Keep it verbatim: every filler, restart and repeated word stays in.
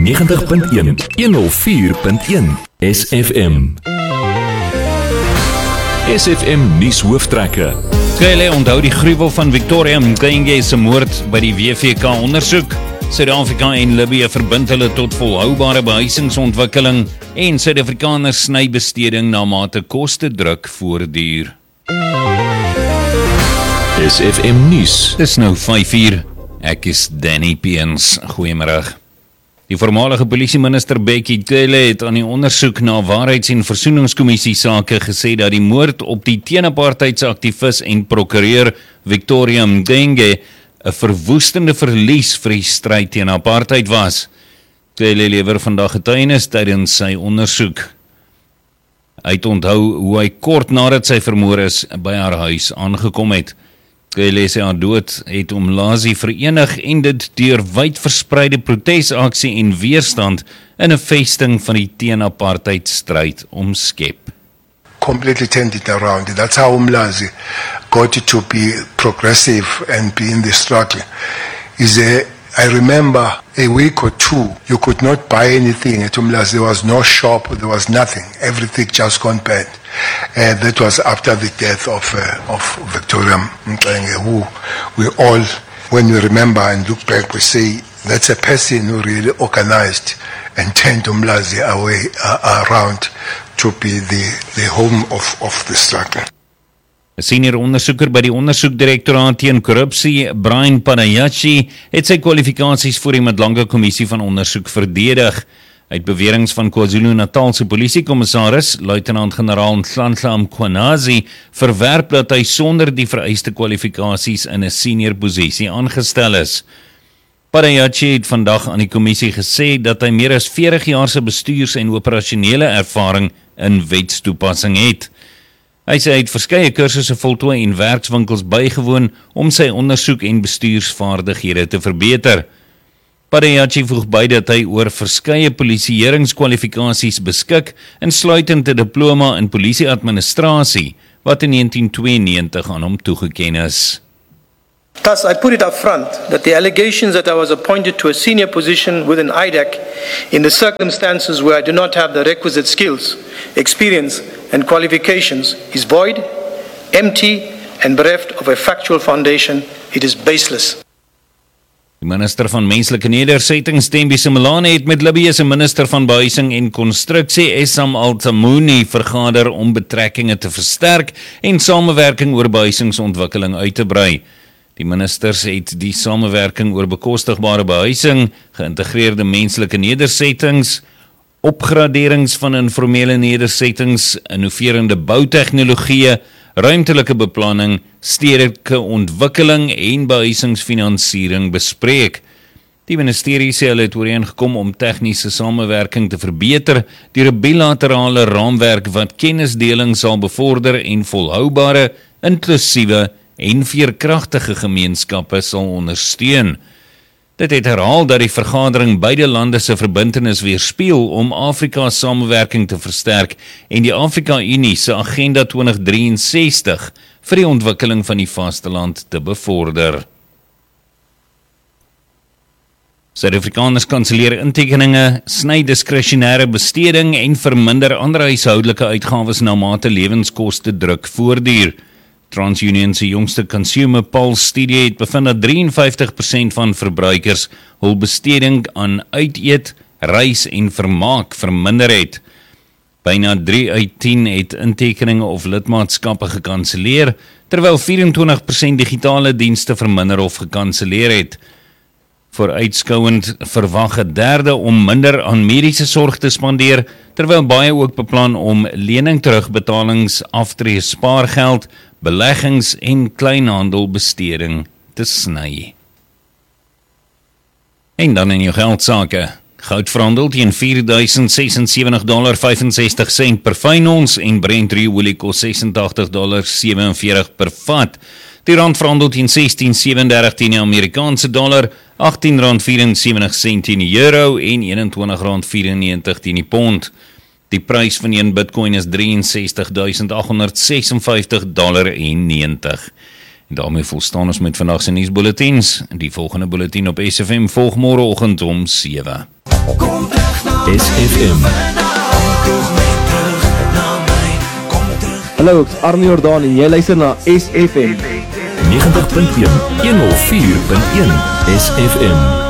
negentig punt een, honderd vier punt een S F M. S F M nuus hooftrekke. Kyle onthou die gruwel van Victoria Mxenge se moord by die W V K ondersoek. Suid-Afrika en Libië verbind hulle tot volhoubare behuisingsontwikkeling en Suid-Afrikaners sny besteding na mate kostedruk voortduur. S F M nuus. Dis nou vyf uur. Ek is Danny Peens. Goeiemiddag. Die voormalige polisieminister Bekkie Cele het aan die ondersoek na waarheids- en versoeningskommissie sake gesê dat die moord op die teenapartheidsaktivis en prokureur Victoria Mxenge 'n verwoestende verlies vir die stryd teen apartheid was. Cele lewer vandag getuienis tydens sy ondersoek. Hy het onthou hoe hy kort nadat sy vermoor is by haar huis aangekom het. Cele sê haar dood het Umlazi verenig en dit deur wyd verspreide protesaksie en weerstand in 'n vesting van die teen-apartheid stryd omskep. Completely turned it around. That's how Umlazi got to be progressive and be in the struggle. Is a, I remember a week or two, you could not buy anything at Umlazi. There was no shop, there was nothing. Everything just gone bad. Uh, that was after the death of uh, of Victoria Mxenge, who we all, when we remember and look back, we say that's a person who really organized and turned Umlazi away uh, around to be the, the home of, of the struggle. 'n Senior ondersoeker by die ondersoekdirektoraat teen korrupsie, Brian Panayachi, het sy kwalifikasies voor die Madlanga Kommissie van Ondersoek verdedig. Uit beweringe van KwaZulu-Natal se polisiekommissaris, luitenant-generaal Nhlanhla Mkhwanazi, verwerp dat hy sonder die vereiste kwalifikasies in 'n senior posisie aangestel is. Panayachi het vandag aan die kommissie gesê dat hy meer as veertig jaar se bestuurs- en operasionele ervaring in wetstoepassing het. Hy sê hy het verskeie kursusse voltooi en werkswinkels bygewoon om sy ondersoek en bestuursvaardighede te verbeter. Panayachi voeg by dat hy oor verskeie polisieeringskwalifikasies beskik, insluitend 'n diploma in polisieadministrasie, wat in negentien tweeënnegentig aan hom toegeken is. Thus, I put it up front that the allegations that I was appointed to a senior position within I D A C in the circumstances where I do not have the requisite skills, experience, and qualifications is void, empty, and bereft of a factual foundation. It is baseless. Die minister van Menslike Nedersettings, Thembi Simelane, het met Libië se minister van Behuising en Konstruksie, Essam Al-Tamouni, vergader om betrekkinge te versterk en samewerking oor behuisingsontwikkeling uit te brei. Die ministers het die samewerking oor bekostigbare behuising, geïntegreerde menslike nedersettings, opgraderings van informele nedersettings, innoverende boutegnologieë, ruimtelike beplanning, stedelike ontwikkeling en behuisingsfinansiering bespreek. Die ministerie sê hulle het ooreengekom om tegniese samewerking te verbeter deur 'n bilaterale raamwerk wat kennisdeling sal bevorder en volhoubare, inklusiewe en veerkragtige gemeenskappe sal ondersteun. Dit het herhaal dat die vergadering beide lande se verbintenis weerspieël om Afrika se samewerking te versterk en die Afrika-Unie se Agenda twintig drieënsestig vir die ontwikkeling van die vasteland te bevorder. Suid-Afrikaners kanselleer intekeninge, sny diskresionêre besteding en verminder ander huishoudelike uitgawes na mate lewenskoste druk voortduur. TransUnion se jongste Consumer Pulse studie het bevind dat vyf drie vyf persent van verbruikers hul besteding aan uiteet, reis en vermaak verminder het. Byna drie uit tien het intekeninge of lidmaatskappe gekanselleer, terwyl vyf en twintig persent digitale dienste verminder of gekanselleer het. Vooruitskouend verwag 'n derde om minder aan mediese sorg te spandeer, terwyl baie ook beplan om lening terugbetalings, aftree spaargeld, beleggings en kleinhandelbesteding te sny. En dan in jou geldsake. Goud verhandel teen vier duisend sesensewenzig komma vyfensestig sent per fyn ons en Brent olie kos ses en agtig komma sewenveertig per vat. Die rand verhandel teen sestien sewendertig teen die Amerikaanse dollar, agttien rand vierensewenzig sent teen die euro en eenentwintig rand vyfennegentig teen die pond. Die prys van een Bitcoin is drieënsestig duisend agthonderd sesenvyftig dollar en negentig. En daarmee volstaan ons met vandag se nuusbulletins. Die volgende bulletin op S F M volg môreoggend om sewe. Kom terug na my, S F M. kom terug na my, kom terug. Hallo, ek's Arnie Jordaan en jy luister na S F M. negentig punt een, honderd vier punt een S F M.